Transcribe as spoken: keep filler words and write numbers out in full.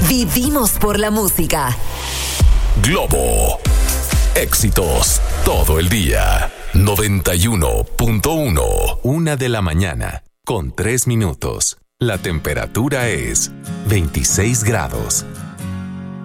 Vivimos por la música. Globo. Éxitos todo el día. noventa y uno punto uno. Una de la mañana con tres minutos. La temperatura es veintiséis grados.